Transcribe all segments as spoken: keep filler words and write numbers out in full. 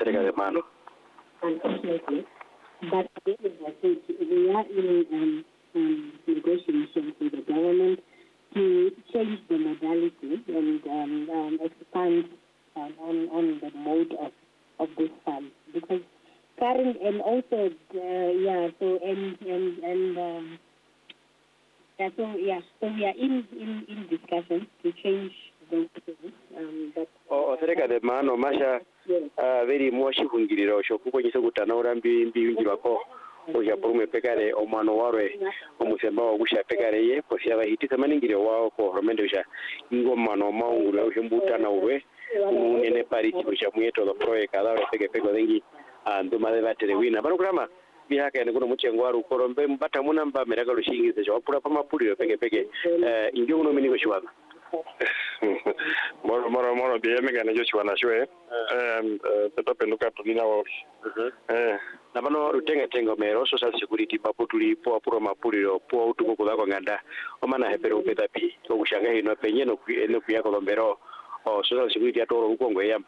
serikali de mano. Unfortunately, but we are in um, um, negotiations with the government to change the modality and um, um, expand um, on, on the mode of, of this fund, because current and also uh, yeah so and and and um, yeah so yeah so we are in in, in discussions to change those things. Um, that o serikali de mano masha very moshi hungirira osho kuko nyise kutana urambi mbi bako oja porume pekare o mano warwe o musemba wa gusha pekare ye ko siaba hitisa maningire wao ko romende usha ngo mano maungure osho mbuta na uwe unene pari kibusha mweto do project ala peke peke dengi ando made batere wina barograma bihaka ne kuno muchengo waru korombe mbata munamba meraka rushingize jo pura pama puri peke peke eh injo uno mini ko shwana moro moro moro bien me gane yo shwana shwe em peto penuka tulina wa eh na bano rutenga tengo mero social security papo tulipo apuro mapuliro po utuko kudako nganda omana hepero upeta pi to kushanga hino penye no no kuya kolombero o social security atoro ukongo yamba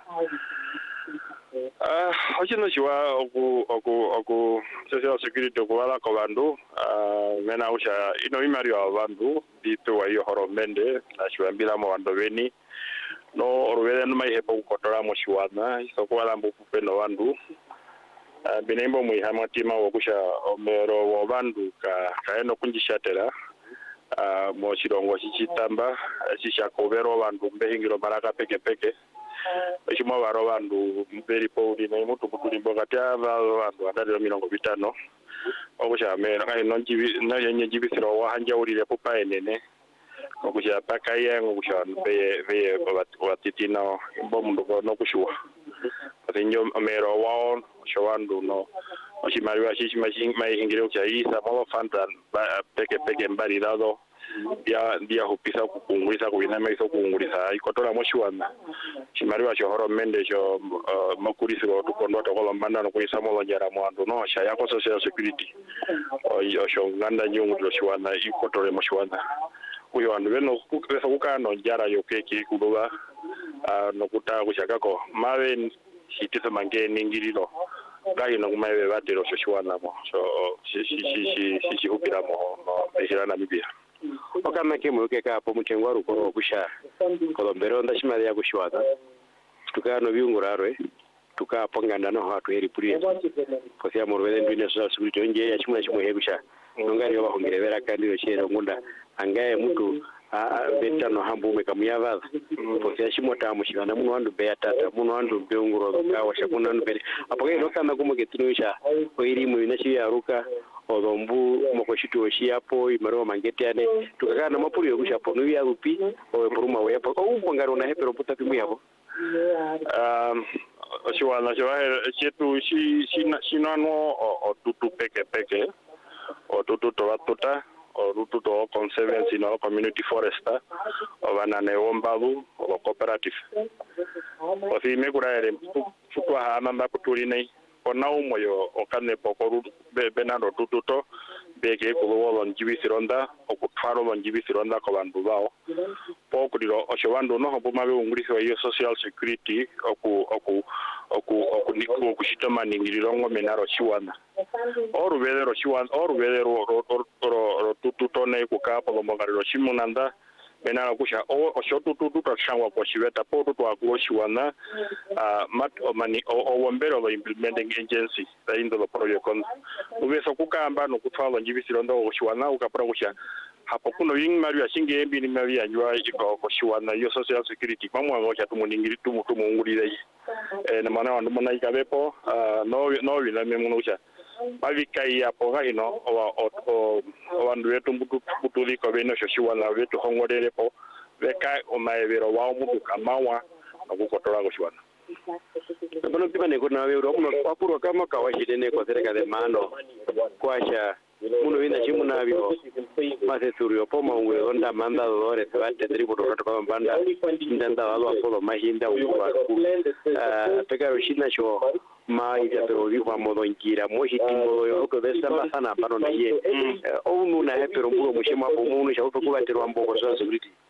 ah hoje no shiwa oku oku oku social security ko wala ko bandu ah mena usha ino imario abandu dito wa yo horomende na shiwa mbila mo bandu beni no orwele no mai hepo kotora mo shiwana isoko wala mbupu peno bandu Uh, binembo muihamatima wokusha omero wa bandu ka kaeno kunjishatera uh, mo chirongo chichitamba chishakobero bandu mbehingiro baraka peke peke chimo baro bandu mberi pouri na mutu kutulimbo katya bandu adadiro mirongo bitano okusha mero ngai nonjibi na yenye jibisiro wa hanja urire pupa enene okusha pakaye ngokusha be be watitina mbomundo no kushua atinyo mero wao shwandu no oshimariwa shishi mai ingiro cha isa mo fanta peke peke mbali dado dia dia hupisa kukungulisa kuina maiso kukungulisa ikotora moshwana shimariwa shohoro mende sho makurisi go tukondo to kolambanda no kuisa mo njara mwandu no sha yako social security o sho nganda nyungu do shwana ikotore moshwana uyo wandu beno kukesa kukano njara yokeki kudoba no kuta kushakako mawe hitisa mangeni ngiriro gai no kumaye batero shoshwana mo so si si si si si hupira mo no behirana bibia okama ke muke ka po mutengo waru ko kusha kolombero ndashimali ya kushwata tukano biungurarwe tukapongana no hatu heri puri ko sia morwele ndine social security nje ya chimwe chimwe hegusha ngari yoba hongerevera kandi ro chero ngunda angaye mutu a betano hambume kamuyava posia shimota mushikana muno wandu be atata muno wandu be unguro kawa shakuna wandu be apoke lokana kumuke tunisha oiri mu inashi yaruka odombu mokoshitu oshiapo imaro mangetiane tukakana mapuri yokushapo no ya rupi o poruma we apo o bongaro na hepero putapi muyabo um oshiwana shwa chetu shi shinano o tutu peke peke o tutu to watuta o rutu to conservancy no community forester o banane ombalu o cooperative o si me kura ere futu ha nanda puturi nei o na umoyo o kane pokoru be benano tutu to bege ko wolon jibisironda o kutfaro lon jibisironda ko bandu bao pokuriro o shwandu no bo mabe unguriso yo social security o ku o ku o ku o ku niko kushitama ningiriro ngo menaro shiwana oru vedero shiwana oru vedero ro ro tutu to nei ku ka po mogariro shimunanda menaro kusha o o shotu tutu to shangwa ko shiveta po to akuo shiwana a mat o mani o wombero lo implementing agency da indo lo project kon ubeso kukamba no kutfalo njibisironda o shiwana ukapora kusha hapo kuno ying maria singe embi ni maria nywa iko ko shiwana yo social security mamwa ngo cha tumuningiri tumu tumungurire eh na mana wandu mana ikabepo no no wina memuno cha bavikai hapo gaino o o wandu wetu mbutu butuli ko beno shiwana wetu hongorere po beka o maevero wa mutu kamawa akukotora ko shiwana bano pibane ko nawe ro muno apuro kama kawashidene ko serikali de mano kwasha muno wina chimuna biho mase turio poma ungwe onda manda dolores bate tribu to to banda ndanda walo apolo mahinda ukwa ah pegaro shina sho ma ija pero biho modo ngira moshi timbo yo ko besa masana bano na ye o muna he pero mbugo mushima po munu sha ko kubatero amboko so security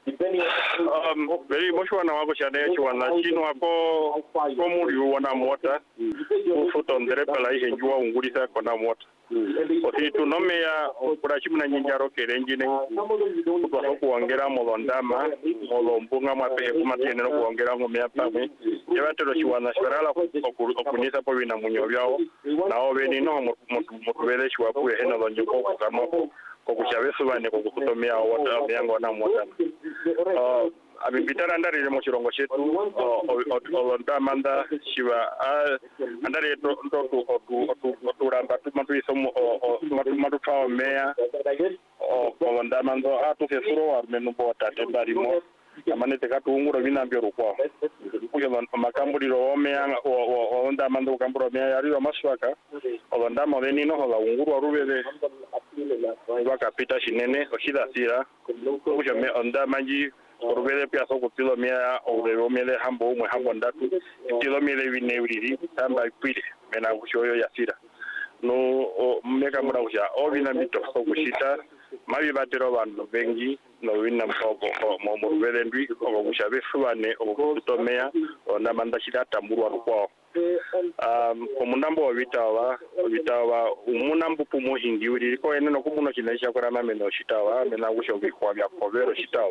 um very much wana wako chane chwana chino wako komuri wana mota ufuto ndere pala ihe njua ungulisa kona mota oti tunomea kurachimuna nyinjaro kerenjine kwa kuongera molondama molombunga mapehe kumatiene no kuongera ngomea pamwe yabatero chiwana shwarala okunisa po bina munyobyao na obeni no mutubele chwa kuye hena lonjoko kamo kokuchabesu bane kokutomea wata byango na mota uh abitara ndari le mochirongo chetu olondama nda shiba andari to to to to ramba tu matu isomo matu matu fa mea o olondama ndo atu fesuro armenu bota tendari mo amane te katungura binambyo rukwa kuyo makamburi ro mea o olondama ndo kamburo mea yari maswaka olondama benino hola unguru arubele wakapita shinene oshida sira kuyo me ondama nji orubele pia soko kilomia orubele mele hambo umwe hambo ndatu kilomia vinewiri tamba kwile mena kushoyo yasira no meka mura kusha obina mito soko shita mabi batero bantu bengi no wina msoko mo morubele ndwi okusha befubane okutomea onda manda shita tamburu arukwa um omunambo wabitawa wabitawa umunambo pumo hingiuri ko ene no kumuno kinesha kora mameno shitawa mena kusho bikwa bya kovero shitawa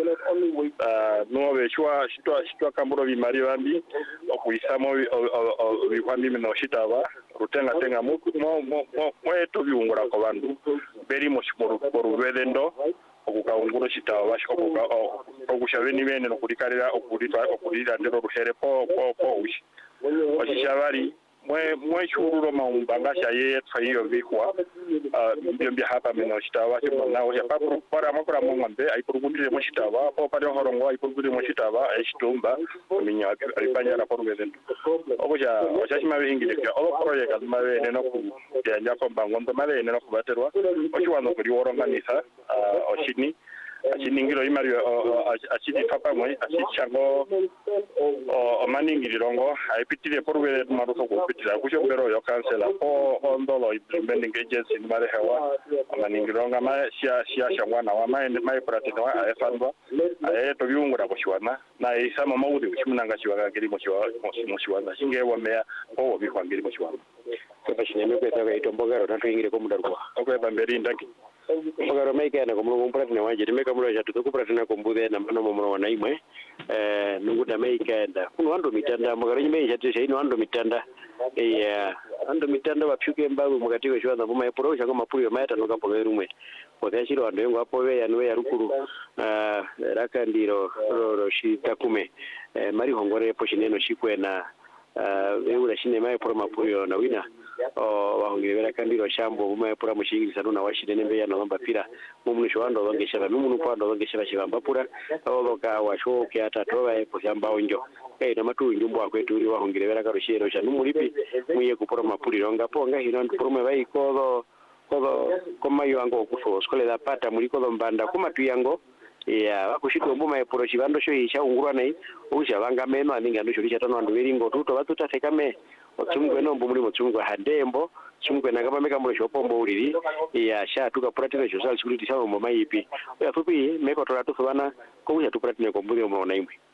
uh no bechwa shitwa shitwa kamburo bimari bambi okuisamo bikwambi meno shitawa rutenga tenga mu mo mo eto biungura ko bandu beri mo shimoro korubelendo okukaunguro shitawa bashoko okushabeni bene no kulikarira okulitwa okulira ndero ruhere po po po ushi washabari mwe mwe chururo maumbanga shaye tsayo vikwa byombi hapa meno shitawa chimona wa papu para makura mongombe aipurugundire mo shitawa po pare horongo aipurugundire mo shitawa eshitumba minya alipanya na porugezendo okoja washashima bingire kya olo project azmabe neno ku yanja ko bangondo male neno kubaterwa ochiwano kuri woronganisa oshini achiningiro imari achiti papa mwe achichango o maningirirongo aipitire porwe maruso kupitira kucho bero yo cancela o ondolo implementing agency mare hawa maningironga ma sia sia shangwana wa mai mai pratina wa efandwa aye to biungura kushwana na isama maudi kuchimunanga chiwaga kiri mochiwa mochiwana singe wa mea o bikwangiri mochiwana kwa shineme kweta itombogaro natwingire ko mudarwa okwe bamberi ndaki Magaro maika na kumuru kumpratina wanje timeka muru ya tuku pratina kumbude na mano momo wana imwe eh nuguda maika nda kuno ando mitanda magaro nyime yatisha ino ando mitanda eh ando mitanda bapyuke mbabu mukatiko shwa na boma eporo shanga mapuri ya mayata noka polo rumwe kodashiro ando yengo apo we yanwe ya rukuru eh raka ndiro ro shitakume eh mari hongore poshineno shikwena eh eura shine mai poro mapuri na wina o wahongera kandiro shambo buma pura mushingi sanuna washine mbe yana lamba pira mumunisho wando longesha ba mumunu pando longesha shibamba pura oloka washoke atatoba epo shamba onjo eh na matu njumbo akwetu uri wahongera karushero sha numulipi muye kupura mapuri longa ponga hino ndipuruma bai kodo kodo komayo ango kufo skole da pata muliko lombanda kumatu yango ya wakushitwa mbuma eporo chibando sho isha ungurwa nei usha vanga meno aninga ndo shori chatano andu viringo tuto batuta sekame otsumgwe no mbumuli motsumgwe handembo tsumgwe nagama meka mulo shopombo uliri ya sha tuka pratina social security shawo mo maipi ya fupi meko tola tufa bana ko usha tu pratina ko mbuli mo naimwe